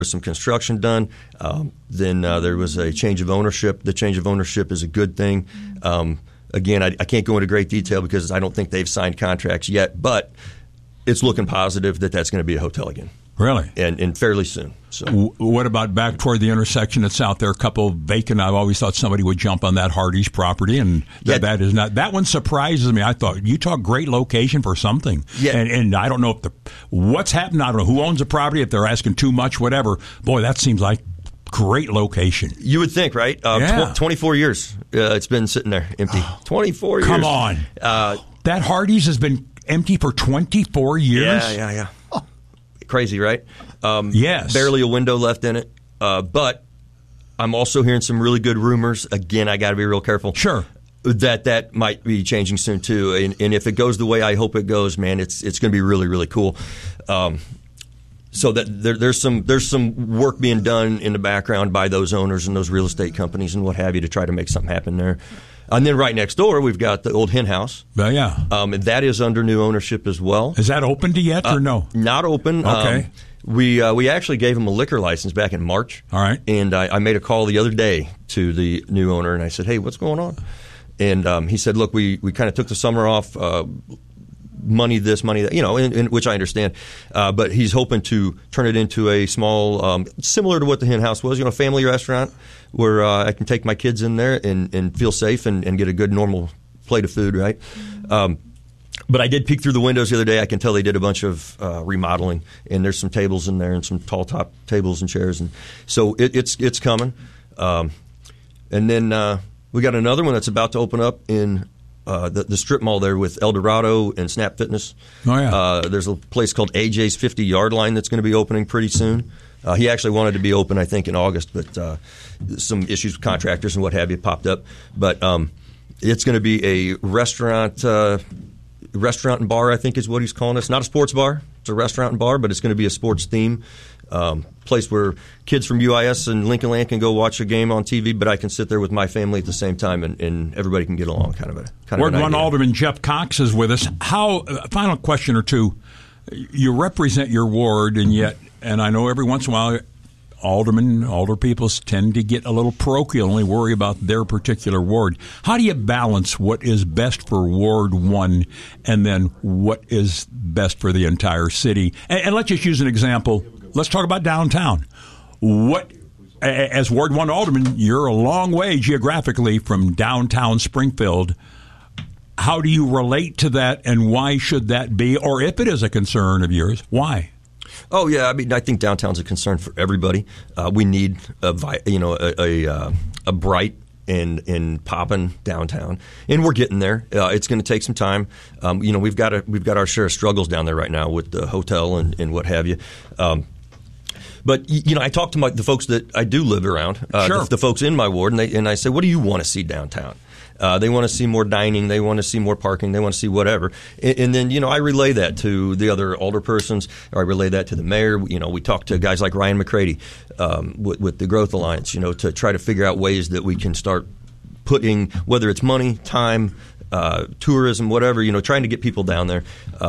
some construction done. Then there was a change of ownership. The change of ownership is a good thing. Again, I can't go into great detail because I don't think they've signed contracts yet, but it's looking positive that that's going to be a hotel again. Really? And fairly soon. So, what about back toward the intersection that's out there, a couple vacant? I've always thought somebody would jump on that Hardee's property, and that is not. That one surprises me. I thought Utah, great location for something. Yeah. And I don't know if what's happened. I don't know who owns the property, if they're asking too much, whatever. Boy, that seems like great location. You would think, right? 24 years it's been sitting there empty. 24 years. Come on. That Hardee's has been empty for 24 years? Yeah. Crazy, right? Yes. Barely a window left in it. But I'm also hearing some really good rumors. Again, I got to be real careful. Sure. That might be changing soon, too. And if it goes the way I hope it goes, man, it's going to be really, really cool. So that there's some work being done in the background by those owners and those real estate companies and what have you to try to make something happen there. And then right next door, we've got the old hen house. Yeah. And that is under new ownership as well. Is that opened yet or no? Not open. Okay. We actually gave him a liquor license back in March. All right. And I made a call the other day to the new owner, and I said, hey, what's going on? And he said, look, we kind of took the summer off, money this, money that, which I understand. But he's hoping to turn it into a small, similar to what the hen house was, family restaurant where I can take my kids in there and feel safe and get a good, normal plate of food, right? But I did peek through the windows the other day. I can tell they did a bunch of remodeling, and there's some tables in there and some tall top tables and chairs. And so it's coming. And then we got another one that's about to open up in the strip mall there with El Dorado and Snap Fitness. Oh, yeah. There's a place called AJ's 50-Yard Line that's going to be opening pretty soon. He actually wanted to be open, I think, in August, but some issues with contractors and what have you popped up. But it's going to be a restaurant and bar, I think is what he's calling it. It's not a sports bar. It's a restaurant and bar, but it's going to be a sports theme. Place where kids from UIS and Lincoln Land can go watch a game on TV, but I can sit there with my family at the same time, and everybody can get along. Ward 1 Alderman Jeff Cox is with us. Final question or two. You represent your ward, and I know every once in a while older people tend to get a little parochial and only worry about their particular ward. How do you balance what is best for Ward 1 and then what is best for the entire city? And let's just use an example. Let's talk about downtown. As Ward 1 Alderman, you're a long way geographically from downtown Springfield. How do you relate to that, and why should that be? Or if it is a concern of yours, why? Oh yeah, I think downtown's a concern for everybody. We need a bright and popping downtown, and we're getting there. It's going to take some time. We've got our share of struggles down there right now with the hotel and what have you. But I talk to the folks that I do live around, sure. the folks in my ward, and I say, what do you want to see downtown? They want to see more dining. They want to see more parking. They want to see whatever. And then, I relay that to the other alderpersons, or I relay that to the mayor. We talk to guys like Ryan McCready with the Growth Alliance, to try to figure out ways that we can start putting, whether it's money, time, tourism, whatever, trying to get people down there.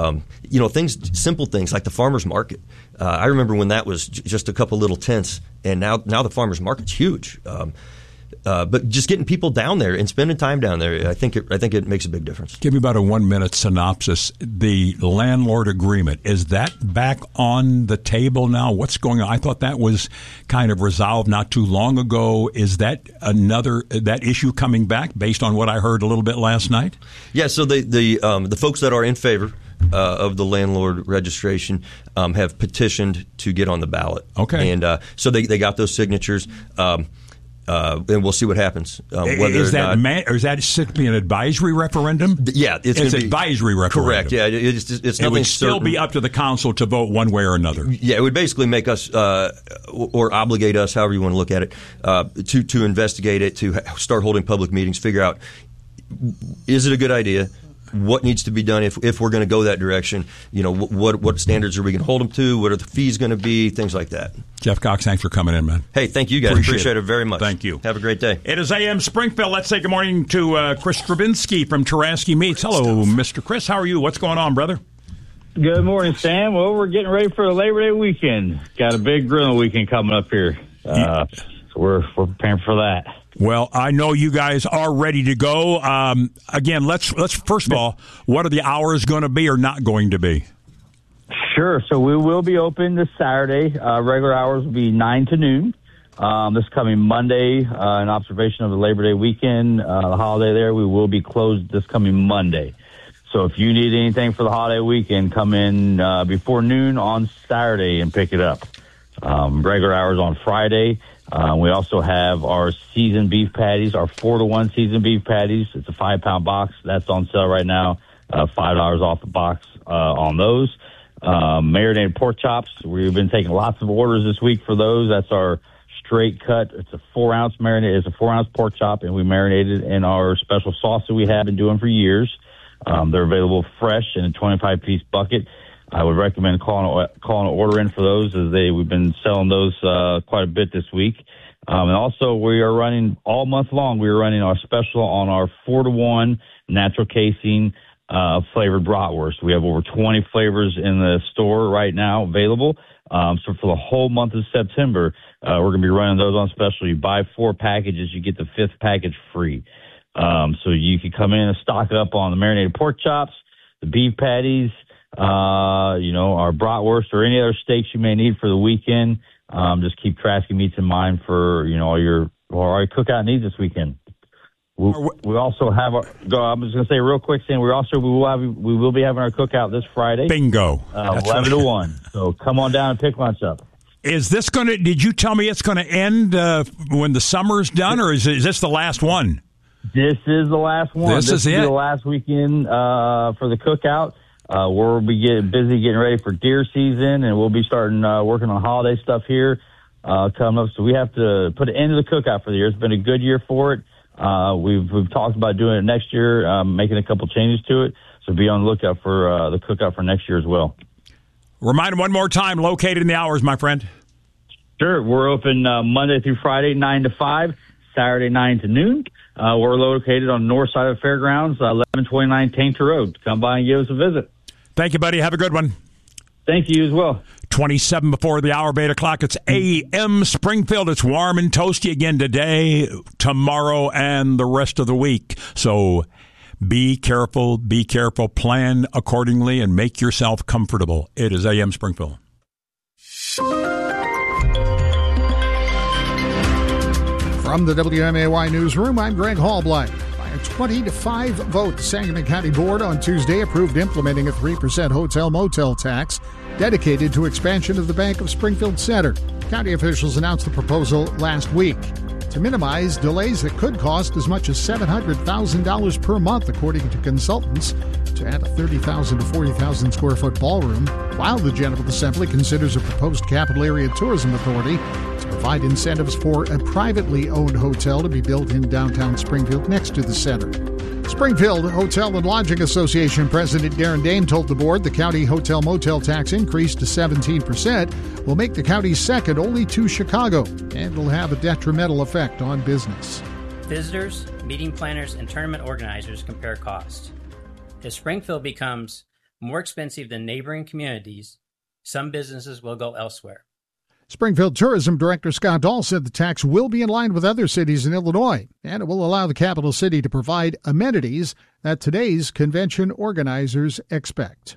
Simple things like the farmers market. I remember when that was just a couple little tents, and now the farmers market's huge. But just getting people down there and spending time down there, I think it makes a big difference. Give me about a 1-minute synopsis. The landlord agreement, is that back on the table now? What's going on? I thought that was kind of resolved not too long ago. Is that that issue coming back based on what I heard a little bit last night? Yeah. So the folks that are in favor of the landlord registration have petitioned to get on the ballot. Okay. And so they got those signatures. And we'll see what happens. Is that simply an advisory referendum? Yeah, it's an advisory referendum. Correct. Yeah, it's nothing. It would still certain. Be up to the council to vote one way or another. Yeah, it would basically make us or obligate us, however you want to look at it, to investigate it, to start holding public meetings, figure out is it a good idea. What needs to be done if we're going to go that direction? What standards are we going to hold them to? What are the fees going to be? Things like that. Jeff Cox, thanks for coming in, man. Hey, thank you guys. Appreciate it very much. Thank you. Have a great day. It is AM Springfield. Let's say good morning to Chris Stravinsky from Taraski Meats. Hello, Mr. Chris. How are you? What's going on, brother? Good morning, Sam. Well, we're getting ready for the Labor Day weekend. Got a big grilling weekend coming up here. So we're preparing for that. Well, I know you guys are ready to go. Again, let's first of all, what are the hours going to be or not going to be? Sure. So we will be open this Saturday. Regular hours will be 9 to noon. This coming Monday, in observation of the Labor Day weekend, the holiday there, we will be closed this coming Monday. So if you need anything for the holiday weekend, come in before noon on Saturday and pick it up. Regular hours on Friday. We also have our seasoned beef patties, our 4-to-1 seasoned beef patties. It's a 5-pound box. That's on sale right now. $5 off the box on those. Marinated pork chops. We've been taking lots of orders this week for those. That's our straight cut. It's a 4-ounce marinade. It's a 4-ounce pork chop, and we marinated in our special sauce that we have been doing for years. They're available fresh in a 25-piece bucket. I would recommend calling an order in for those, as we've been selling those quite a bit this week. And also, we are running all month long. We are running our special on our 4-to-1 natural casing flavored bratwurst. We have over 20 flavors in the store right now available. So for the whole month of September, we're going to be running those on special. You buy 4 packages, you get the 5th package free. So you can come in and stock up on the marinated pork chops, the beef patties, our bratwurst, or any other steaks you may need for the weekend. Just keep Trasky Meats in mind for, all your cookout needs this weekend. We also have I was going to say real quick, Sam, we will be having our cookout this Friday. Bingo. 11 to 1. So come on down and pick lunch up. Is this did you tell me it's going to end when the summer's done, or is this the last one? This is the last one. This is it. The last weekend for the cookout. We'll be getting ready for deer season, and we'll be starting working on holiday stuff here coming up. So we have to put an end to the cookout for the year. It's been a good year for it. We've talked about doing it next year, making a couple changes to it. So be on the lookout for the cookout for next year as well. Remind them one more time, located in the hours, my friend. Sure. We're open Monday through Friday, 9 to 5, Saturday, 9 to noon. We're located on the north side of the fairgrounds, 1129 Tainter Road. Come by and give us a visit. Thank you, buddy. Have a good one. Thank you as well. 27 before the hour, 8 o'clock. It's AM Springfield. It's warm and toasty again today, tomorrow, and the rest of the week. So be careful, plan accordingly, and make yourself comfortable. It is AM Springfield. From the WMAY Newsroom, I'm Greg Hallblight. By a 20-5 vote, the Sangamon County Board on Tuesday approved implementing a 3% hotel-motel tax dedicated to expansion of the Bank of Springfield Center. County officials announced the proposal last week to minimize delays that could cost as much as $700,000 per month, according to consultants, to add a 30,000 to 40,000 square foot ballroom, while the General Assembly considers a proposed Capital Area Tourism Authority to provide incentives for a privately owned hotel to be built in downtown Springfield next to the center. Springfield Hotel and Lodging Association President Darren Dame told the board the county hotel-motel tax increase to 17% will make the county second only to Chicago and will have a detrimental effect on business. Visitors, meeting planners, and tournament organizers compare costs. If Springfield becomes more expensive than neighboring communities, some businesses will go elsewhere. Springfield Tourism Director Scott Dahl said the tax will be in line with other cities in Illinois, and it will allow the capital city to provide amenities that today's convention organizers expect.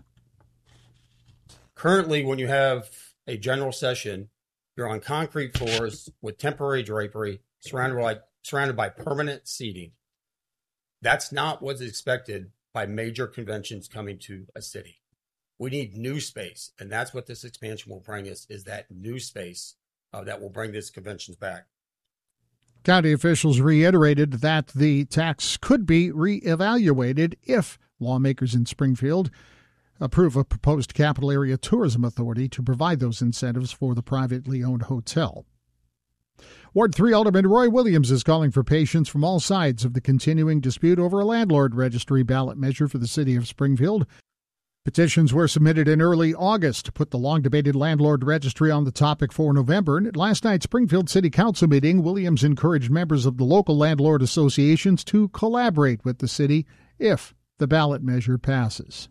Currently, when you have a general session, you're on concrete floors with temporary drapery surrounded by permanent seating. That's not what's expected by major conventions coming to a city. We need new space, and that's what this expansion will bring us, is that new space that will bring these conventions back. County officials reiterated that the tax could be reevaluated if lawmakers in Springfield approve a proposed Capital Area Tourism Authority to provide those incentives for the privately owned hotel. Ward 3 Alderman Roy Williams is calling for patience from all sides of the continuing dispute over a landlord registry ballot measure for the city of Springfield. Petitions were submitted in early August to put the long-debated landlord registry on the topic for November, and at last night's Springfield City Council meeting, Williams encouraged members of the local landlord associations to collaborate with the city if the ballot measure passes.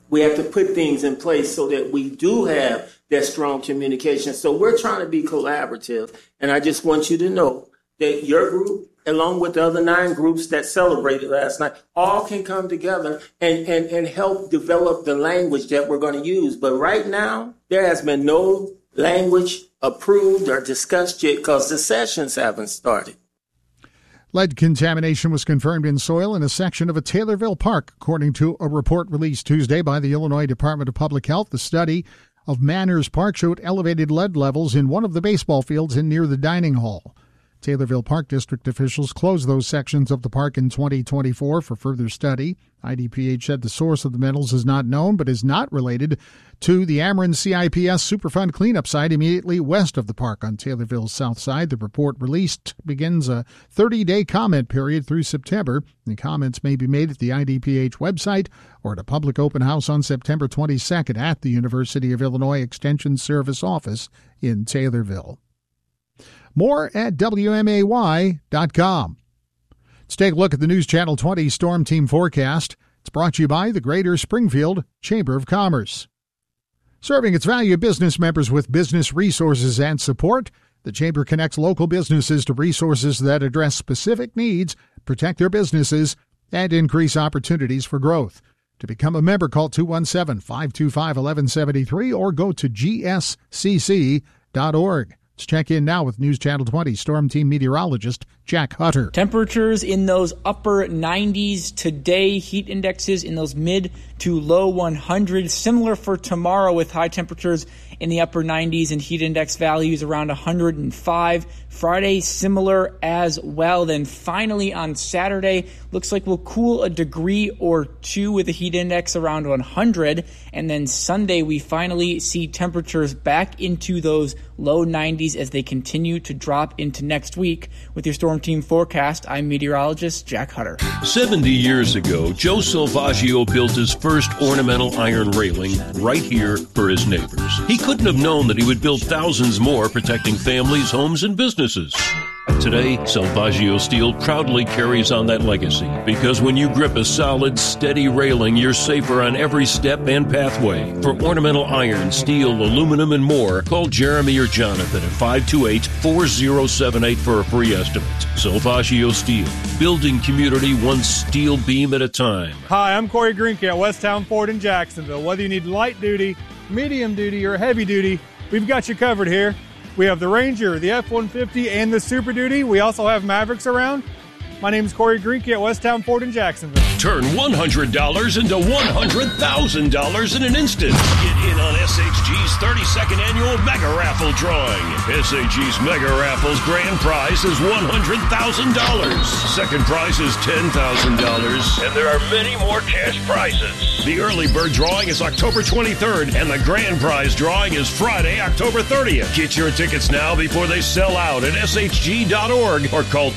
We have to put things in place so that we do have that strong communication. So we're trying to be collaborative. And I just want you to know that your group, along with the other 9 groups that celebrated last night, all can come together and help develop the language that we're going to use. But right now, there has been no language approved or discussed yet because the sessions haven't started. Lead contamination was confirmed in soil in a section of a Taylorville park, according to a report released Tuesday by the Illinois Department of Public Health. The study of Manners Park showed elevated lead levels in one of the baseball fields and near the dining hall. Taylorville Park District officials closed those sections of the park in 2024 for further study. IDPH said the source of the metals is not known, but is not related to the Ameren CIPS Superfund cleanup site immediately west of the park on Taylorville's south side. The report released begins a 30-day comment period through September. The comments may be made at the IDPH website or at a public open house on September 22nd at the University of Illinois Extension Service office in Taylorville. More at WMAY.com. Let's take a look at the News Channel 20 Storm Team forecast. It's brought to you by the Greater Springfield Chamber of Commerce. Serving its valued business members with business resources and support, the Chamber connects local businesses to resources that address specific needs, protect their businesses, and increase opportunities for growth. To become a member, call 217-525-1173 or go to gscc.org. Let's check in now with News Channel 20 Storm Team meteorologist Jack Hutter. Temperatures in those upper 90s today, heat indexes in those mid to low 100s. Similar for tomorrow with high temperatures in the upper 90s and heat index values around 105. Friday, similar as well. Then finally on Saturday, looks like we'll cool a degree or 2 with a heat index around 100. And then Sunday, we finally see temperatures back into those low 90s as they continue to drop into next week. With your Storm Team forecast, I'm meteorologist Jack Hutter. 70 years ago, Joe Salvaggio built his first ornamental iron railing right here for his neighbors. He couldn't have known that he would build thousands more, protecting families, homes, and businesses. Today, Salvaggio Steel proudly carries on that legacy, because when you grip a solid, steady railing, you're safer on every step and pathway. For ornamental iron, steel, aluminum, and more, call Jeremy or Jonathan at 528-4078 for a free estimate. Salvaggio Steel, building community one steel beam at a time. Hi, I'm Corey Greenke at Westtown Ford in Jacksonville. Whether you need light duty, medium duty, or heavy duty, we've got you covered here. We have the Ranger, the F-150, and the Super Duty. We also have Mavericks around. My name is Corey Greenke at Westtown Ford in Jacksonville. Turn $100 into $100,000 in an instant. Get in on SHG's 32nd annual Mega Raffle drawing. SHG's Mega Raffle's grand prize is $100,000. Second prize is $10,000. And there are many more cash prizes. The early bird drawing is October 23rd, and the grand prize drawing is Friday, October 30th. Get your tickets now before they sell out at shg.org or call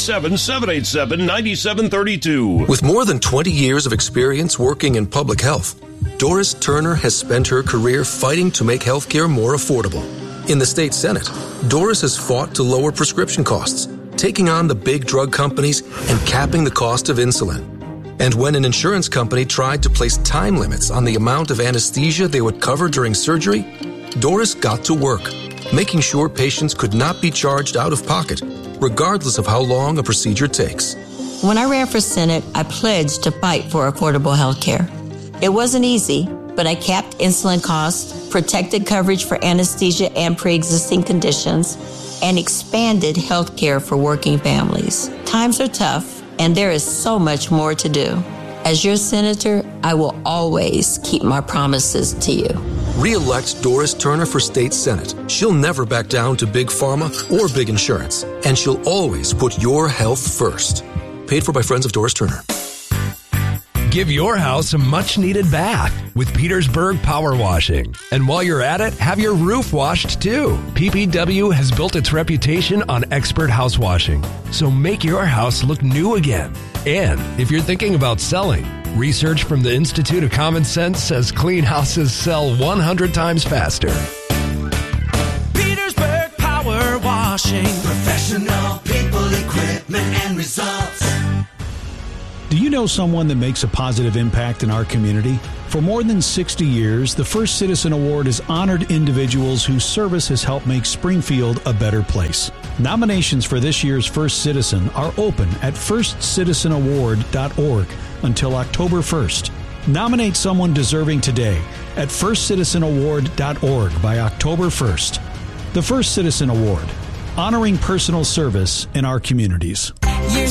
217-787-9732. With more than 20 years of experience working in public health, Doris Turner has spent her career fighting to make health care more affordable. In the state Senate, Doris has fought to lower prescription costs, taking on the big drug companies and capping the cost of insulin. And when an insurance company tried to place time limits on the amount of anesthesia they would cover during surgery, Doris got to work, making sure patients could not be charged out of pocket, regardless of how long a procedure takes. When I ran for Senate, I pledged to fight for affordable health care. It wasn't easy, but I capped insulin costs, protected coverage for anesthesia and pre-existing conditions, and expanded health care for working families. Times are tough, and there is so much more to do. As your senator, I will always keep my promises to you. Re-elect Doris Turner for State Senate. She'll never back down to big pharma or big insurance, and she'll always put your health first. Paid for by Friends of Doris Turner. Give your house a much-needed bath with Petersburg Power Washing. And while you're at it, have your roof washed too. PPW has built its reputation on expert house washing. So make your house look new again. And if you're thinking about selling, research from the Institute of Common Sense says clean houses sell 100 times faster. Petersburg Power Washing. Professional people, equipment, and results. Do you know someone that makes a positive impact in our community? For more than 60 years, the First Citizen Award has honored individuals whose service has helped make Springfield a better place. Nominations for this year's First Citizen are open at firstcitizenaward.org until October 1st. Nominate someone deserving today at firstcitizenaward.org by October 1st. The First Citizen Award, honoring personal service in our communities.